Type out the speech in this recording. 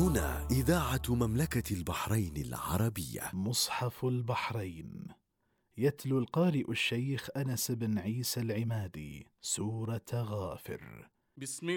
هنا إذاعة مملكة البحرين العربية. مصحف البحرين. يتلو القارئ الشيخ أنس بن عيسى العمادي سورة غافر. بسم